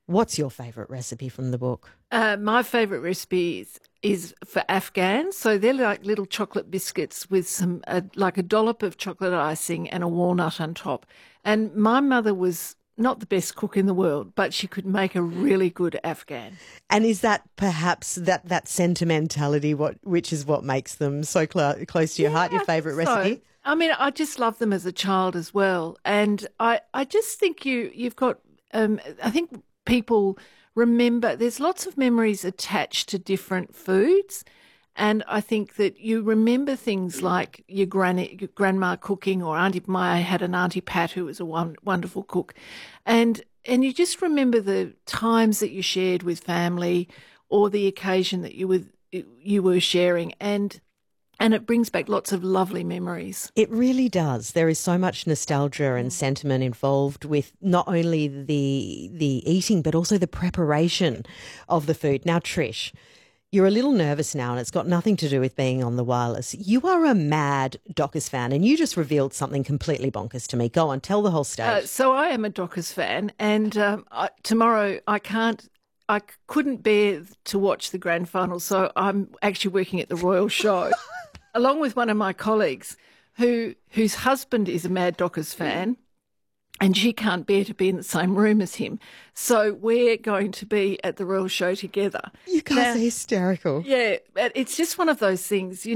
What's your favourite recipe from the book? My favourite recipe is for Afghans. So they're like little chocolate biscuits with some like a dollop of chocolate icing and a walnut on top. And my mother was not the best cook in the world, but she could make a really good Afghan. And is that perhaps that sentimentality which is what makes them so close to your heart, your I think favourite so. recipe? I mean, I just love them as a child as well, and I just think you've got. I think people remember. There's lots of memories attached to different foods, and I think that you remember things like your grandma cooking, or Auntie Maya had an Auntie Pat who was a wonderful cook, and you just remember the times that you shared with family, or the occasion that you were sharing, and it brings back lots of lovely memories. It really does. There is so much nostalgia and sentiment involved with not only the eating but also the preparation of the food. Now, Trish, you're a little nervous now, and it's got nothing to do with being on the wireless. You are a mad Dockers fan, and you just revealed something completely bonkers to me. Go on, tell the whole stage. So I am a Dockers fan, and tomorrow I couldn't bear to watch the grand final, so I'm actually working at the Royal Show, along with one of my colleagues, whose husband is a mad Dockers fan, and she can't bear to be in the same room as him. So we're going to be at the Royal Show together. You guys are hysterical. Yeah, but it's just one of those things,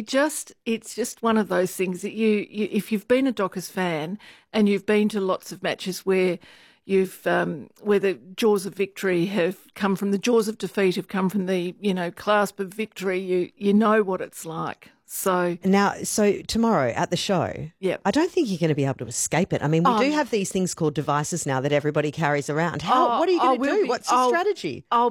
it's just one of those things that you if you've been a Dockers fan and you've been to lots of matches where where the jaws of victory have come from, the jaws of defeat have come from the, clasp of victory, you know what it's like. So tomorrow at the show, yeah, I don't think you're going to be able to escape it. I mean, we do have these things called devices now that everybody carries around. What are you going to do? What's your strategy? I'll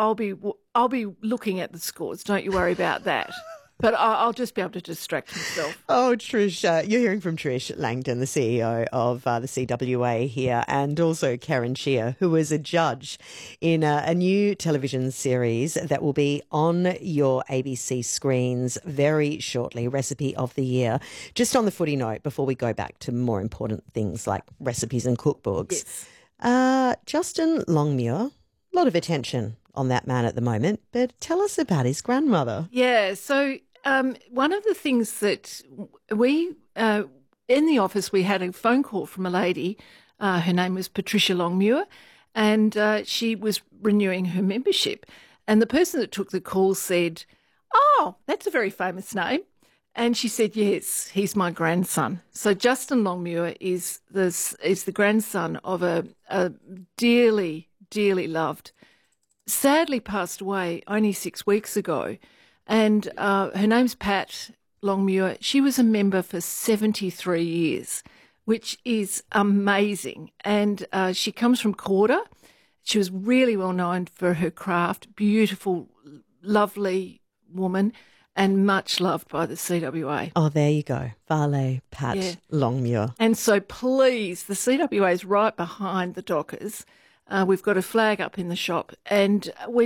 be looking at the scores. Don't you worry about that. But I'll just be able to distract myself. Oh, Trish, you're hearing from Trish Langdon, the CEO of the CWA here, and also Karen Shear, who is a judge in a new television series that will be on your ABC screens very shortly, Recipe of the Year. Just on the footy note, before we go back to more important things like recipes and cookbooks, yes. Justin Longmuir, a lot of attention on that man at the moment, but tell us about his grandmother. Yeah, so one of the things that we, in the office, we had a phone call from a lady, her name was Patricia Longmuir, and she was renewing her membership. And the person that took the call said, "Oh, that's a very famous name." And she said, "Yes, he's my grandson." So Justin Longmuir is the grandson of a dearly, dearly loved, sadly passed away only 6 weeks ago. And her name's Pat Longmuir. She was a member for 73 years, which is amazing. And she comes from Corda. She was really well known for her craft, beautiful, lovely woman, and much loved by the CWA. Oh, there you go. Vale Pat Longmuir. And so please, the CWA is right behind the Dockers. We've got a flag up in the shop, and we're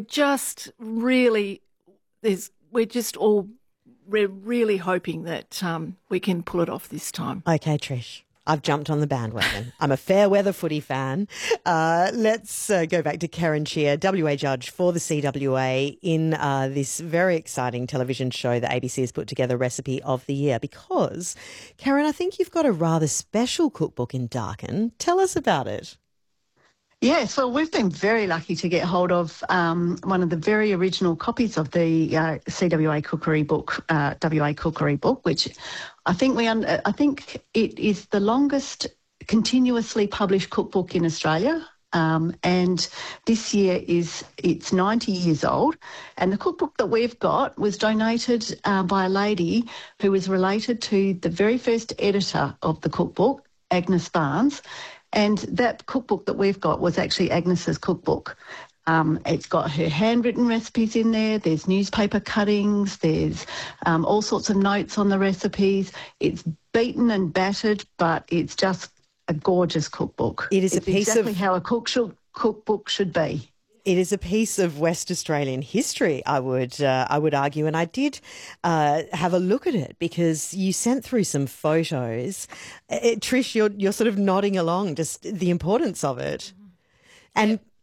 really hoping that we can pull it off this time. Okay, Trish, I've jumped on the bandwagon. I'm a fair weather footy fan. Let's go back to Karen Shear, WA judge for the CWA in this very exciting television show that ABC has put together, Recipe of the Year. Because, Karen, I think you've got a rather special cookbook in Darkin. Tell us about it. Yes, well, we've been very lucky to get hold of one of the very original copies of the CWA Cookery book, WA Cookery book, which I think it is the longest continuously published cookbook in Australia. And this year it's 90 years old. And the cookbook that we've got was donated by a lady who is related to the very first editor of the cookbook, Agnes Barnes. And that cookbook that we've got was actually Agnes's cookbook. It's got her handwritten recipes in there. There's newspaper cuttings. There's all sorts of notes on the recipes. It's beaten and battered, but it's just a gorgeous cookbook. It is exactly how a cookbook should be. It is a piece of West Australian history, I would argue, and I did have a look at it because you sent through some photos. Trish, you're sort of nodding along, just the importance of it. And